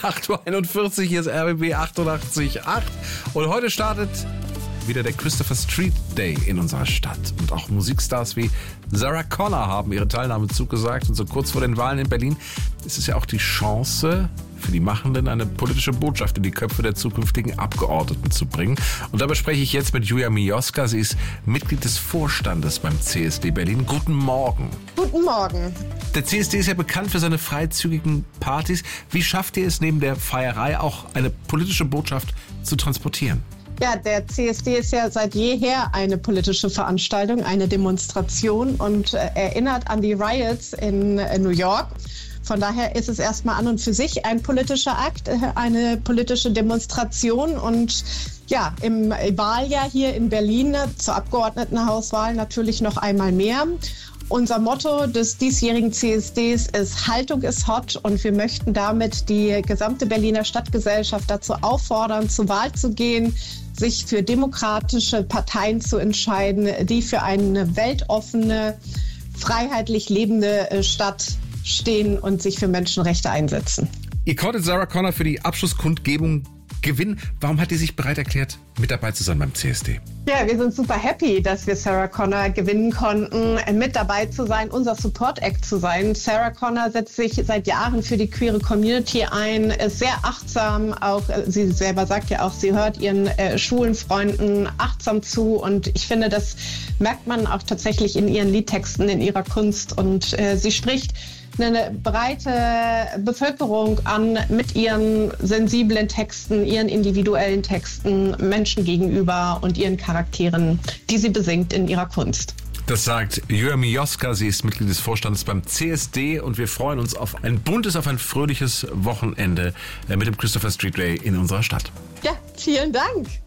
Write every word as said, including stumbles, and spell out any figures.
acht Uhr einundvierzig, hier ist R B B achtundachtzig Komma acht und heute startet wieder der Christopher Street Day in unserer Stadt. Und auch Musikstars wie Sarah Connor haben ihre Teilnahme zugesagt. Und so kurz vor den Wahlen in Berlin ist es ja auch die Chance für die Machenden, eine politische Botschaft in die Köpfe der zukünftigen Abgeordneten zu bringen. Und dabei spreche ich jetzt mit Julia Mioska. Sie ist Mitglied des Vorstandes beim C S D Berlin. Guten Morgen. Guten Morgen. Der C S D ist ja bekannt für seine freizügigen Partys. Wie schafft ihr es neben der Feierei auch eine politische Botschaft zu transportieren? Ja, der C S D ist ja seit jeher eine politische Veranstaltung, eine Demonstration und äh, erinnert an die Riots in äh, New York. Von daher ist es erstmal an und für sich ein politischer Akt, äh, eine politische Demonstration. Und ja, im Wahljahr hier in Berlin zur Abgeordnetenhauswahl natürlich noch einmal mehr. Unser Motto des diesjährigen C S Ds ist Haltung ist hot und wir möchten damit die gesamte Berliner Stadtgesellschaft dazu auffordern, zur Wahl zu gehen, sich für demokratische Parteien zu entscheiden, die für eine weltoffene, freiheitlich lebende Stadt stehen und sich für Menschenrechte einsetzen. Ihr konntet Sarah Connor für die Abschlusskundgebung gewinnen. Warum hat die sich bereit erklärt, mit dabei zu sein beim C S D? Ja, wir sind super happy, dass wir Sarah Connor gewinnen konnten, mit dabei zu sein, unser Support-Act zu sein. Sarah Connor setzt sich seit Jahren für die queere Community ein, ist sehr achtsam, auch sie selber sagt ja auch, sie hört ihren äh, schwulen Freunden achtsam zu und ich finde, das merkt man auch tatsächlich in ihren Liedtexten, in ihrer Kunst und äh, sie spricht eine breite Bevölkerung an mit ihren sensiblen Texten, ihren individuellen Texten, Menschen gegenüber und ihren Charakteren, die sie besingt in ihrer Kunst. Das sagt Julia Mioska, sie ist Mitglied des Vorstandes beim C S D und wir freuen uns auf ein buntes, auf ein fröhliches Wochenende mit dem Christopher Street Day in unserer Stadt. Ja, vielen Dank.